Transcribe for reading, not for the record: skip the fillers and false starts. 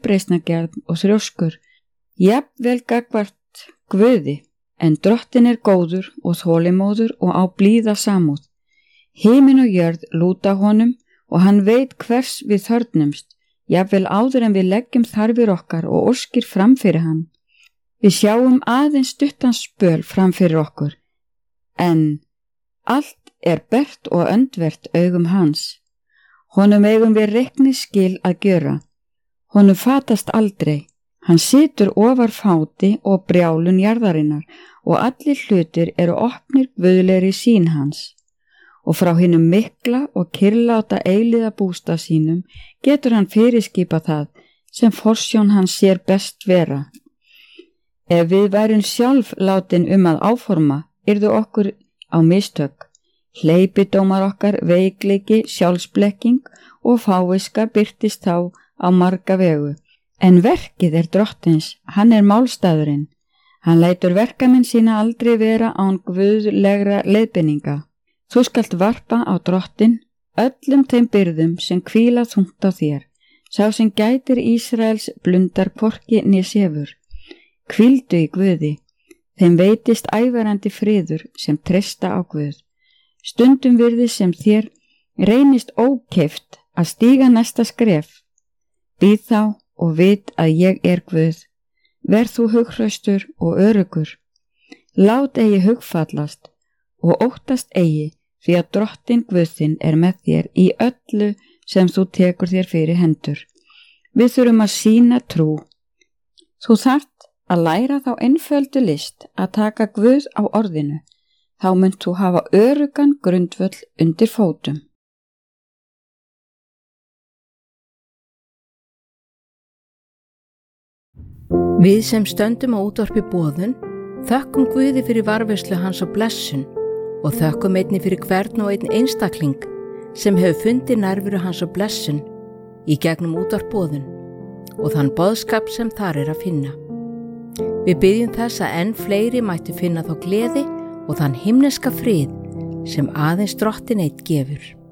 uppreisnargerð og þrjóskur, jafnvel gagnvart Guði, en Drottinn góður og þolinmóður og á blíða samúð. Himinn og jörð lúta honum og hann veit hvers við þörfnumst, jafnvel áður en við leggjum þarfir okkar og óskir fram fyrir hann. Við sjáum aðeins stuttan spöl fram fyrir okkur, en allt bert og öndvert augum hans. Honum eigum við reikningsskil að gjöra. Honum fatast aldrei. Hann situr ofar fáti og brjálun jarðarinnar og allir hlutir opnir guðlegri sýn hans. Og frá hinum mikla og kyrrláta eilíða bústað sínum getur hann fyrirskipað það sem forsjón hans sér best vera. Ef við værum sjálf látin að áforma, yrðu okkur á mistök. Hleypidómar okkar, veikleiki, sjálfsblekking og fáviska birtist þá á marga vegu. En verkið Drottins, hann málstaðurinn. Hann lætur verkamenn sína aldrei vera án guðlegra leiðbeininga. Þú skalt varpa á Drottinn öllum þeim byrðum sem hvíla þungt á þér. Sá sem gætir Ísraels blundar hvorki né sefur. Hvíldu í Guði, þeim veitist ævarandi friður sem treysta á Guð. Stundum virðist sem þér reynist ókeypt að stíga næsta skref. Bíð þá og vit að ég Guð. Verð þú hughraustur og öruggur. Lát eigi hugfallast og óttast eigi, því að Drottinn Guð þinn með þér í öllu sem þú tekur þér fyrir hendur. Við þurfum að sýna trú. Þú þarft að læra þá einföldu list að taka Guð á orðinu. Þá munt þú hafa öruggan grundvöll undir fótum. Við sem stöndum á útvarpi boðun, þökkum Guði fyrir varðveislu hans og blessun og þökkum einnig fyrir hvern og einn einstakling sem hefur fundið nærveru hans og blessun í gegnum útvarp boðun og þann boðskap sem þar að finna. Við biðjum þess að enn fleiri mættu finna þá gleði og þann himneska frið sem aðeins Drottinn einn gefur.